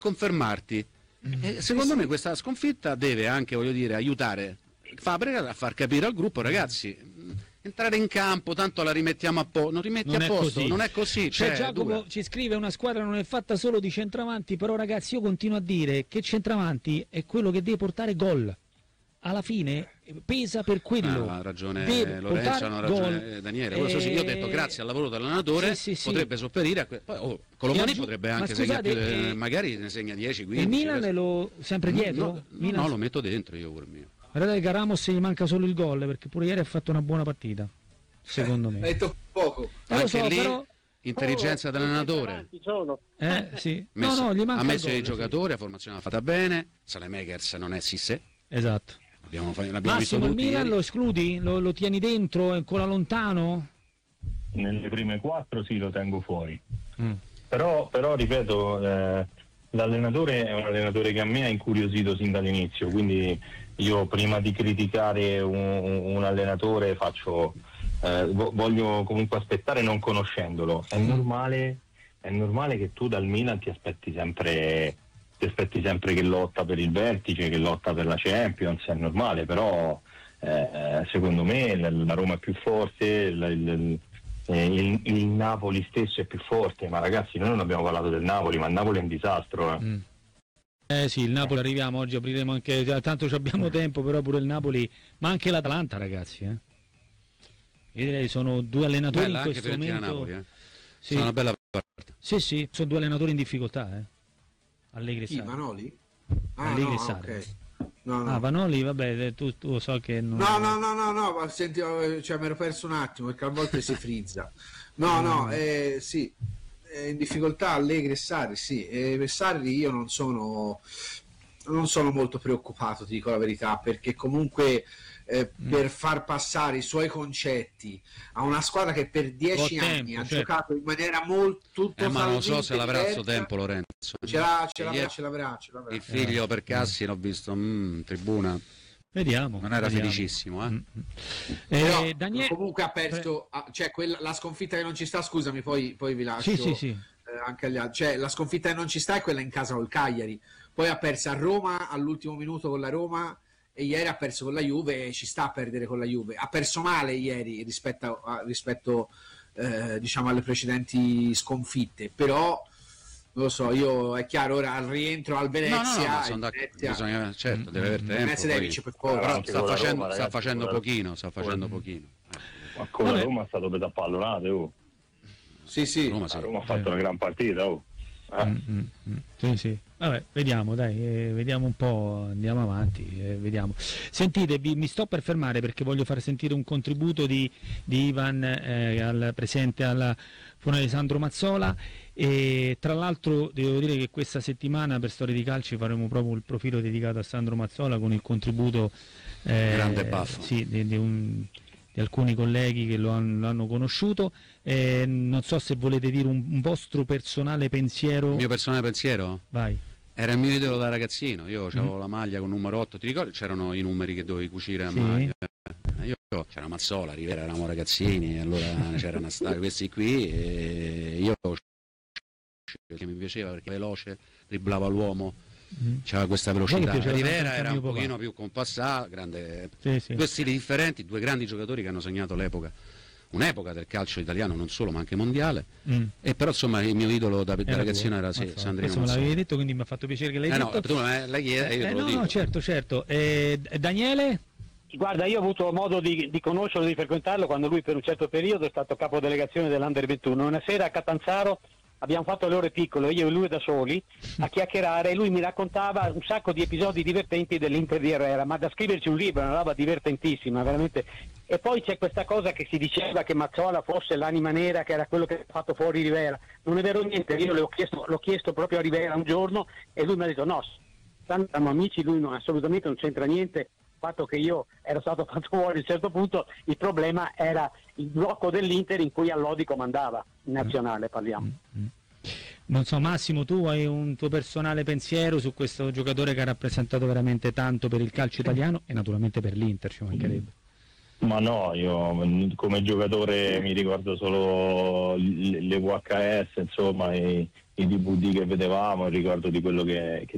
confermarti. Secondo me questa sconfitta deve anche, voglio dire, aiutare Fabregas a far capire al gruppo, ragazzi, entrare in campo, tanto la rimettiamo a posto, non rimetti a posto, non è così. Cioè, Giacomo ci scrive: una squadra non è fatta solo di centravanti, però ragazzi io continuo a dire che centravanti è quello che deve portare gol. Alla fine pesa per quello. Ha ragione Lorenzo, ha ragione Daniele. Io ho detto grazie al lavoro dell'allenatore potrebbe sopperire a Colomani potrebbe anche segnare, magari ne segna 10, 15. Il Milan è sempre dietro? No, lo metto dentro io pure mio. Guardate che a Ramos gli manca solo il gol, perché pure ieri ha fatto una buona partita, secondo me. Hai detto poco. Anche lì però... intelligenza dell'allenatore. Sì. Gli manca ha messo i giocatori, sì. La formazione l'ha fatta bene. Salemakers non è Sissé. Esatto. L'abbiamo Massimo, visto il tutti Milan ieri. lo escludi? Lo tieni dentro? È ancora lontano? Nelle prime 4 sì, lo tengo fuori. Però ripeto, l'allenatore è un allenatore che a me ha incuriosito sin dall'inizio, quindi io prima di criticare un allenatore voglio comunque aspettare non conoscendolo. È normale che tu dal Milan ti aspetti sempre che lotta per il vertice, che lotta per la Champions, è normale, però secondo me la Roma è più forte, il Napoli stesso è più forte, ma ragazzi noi non abbiamo parlato del Napoli, ma il Napoli è un disastro. Sì, il Napoli arriviamo, oggi apriremo anche, tanto abbiamo tempo, però pure il Napoli, ma anche l'Atalanta ragazzi. Io direi sono due allenatori bella, in questo momento. Napoli, sì. Sono una bella parte. Sì, sono due allenatori in difficoltà. Allegri e Sarri. Vanoli? Allegri e Sarri. Okay. No. Vanoli, vabbè, tu so che non... No, ma senti, cioè mi ero perso un attimo perché a volte si frizza. Sì, in difficoltà Allegri e Sarri, sì. Per Sarri io non sono molto preoccupato, ti dico la verità, perché comunque per far passare i suoi concetti a una squadra che per 10 anni ha giocato in maniera molto ma non so se l'avrà a suo tempo Lorenzo. Ce l'avrà. Il figlio per Cassi l'ho visto in tribuna. Vediamo. Non era felicissimo, Daniele... Comunque ha perso, cioè la sconfitta che non ci sta, scusami, poi vi lascio. Sì. Anche agli altri. Cioè la sconfitta che non ci sta è quella in casa col Cagliari. Poi ha perso a Roma all'ultimo minuto con la Roma e ieri ha perso con la Juve e ci sta a perdere con la Juve. Ha perso male ieri rispetto diciamo alle precedenti sconfitte, però non lo so, io è chiaro, ora al rientro al Venezia, bisogna, certo, deve aver tempo. Però sta facendo pochino. Ma con la Roma è stato per pallonate, Sì. Roma ha fatto una gran partita, Sì. Vabbè, vediamo, vediamo un po', andiamo avanti, vediamo. Sentite, mi sto per fermare perché voglio far sentire un contributo di Ivan presente alla funerale di Sandro Mazzola, e tra l'altro devo dire che questa settimana per Storie di Calci faremo proprio il profilo dedicato a Sandro Mazzola con il contributo grande baffo. Sì, di alcuni colleghi che lo hanno conosciuto. Non so se volete dire un vostro personale pensiero. Il mio personale pensiero? Vai. Era il mio idolo da ragazzino, io avevo la maglia con numero 8, ti ricordi? C'erano i numeri che dovevi cucire a maglia. C'era Mazzola, Rivera, eravamo ragazzini, allora c'erano stati questi qui e io che mi piaceva perché veloce, dribblava l'uomo. C'era questa velocità. Rivera era un pochino più compassato, grande. Sì. Due stili differenti, due grandi giocatori che hanno segnato un'epoca del calcio italiano, non solo ma anche mondiale. E però insomma il mio idolo da ragazzino era Sandrino Mazzola. Me l'avevi detto, quindi mi ha fatto piacere che l'hai detto. No, tu lei chiede, io te lo dico. No, certo. Daniele? Guarda, io ho avuto modo di conoscerlo, di frequentarlo quando lui per un certo periodo è stato capodelegazione dell'Under 21. Una sera a Catanzaro abbiamo fatto le ore piccole, io e lui da soli, a chiacchierare, e lui mi raccontava un sacco di episodi divertenti dell'Inter di Herrera, ma da scriverci un libro, una roba divertentissima, veramente. E poi c'è questa cosa che si diceva che Mazzola fosse l'anima nera, che era quello che ha fatto fuori Rivera. Non è vero niente, io l'ho chiesto proprio a Rivera un giorno e lui mi ha detto no, siamo amici, lui assolutamente non c'entra niente. Il fatto che io ero stato fatto fuori a un certo punto, il problema era il blocco dell'Inter in cui Allodi comandava, in nazionale parliamo. Non so, Massimo, tu hai un tuo personale pensiero su questo giocatore che ha rappresentato veramente tanto per il calcio italiano e naturalmente per l'Inter, ci mancherebbe. Ma no, io come giocatore mi ricordo solo le VHS, insomma, i DVD che vedevamo, il ricordo di quello che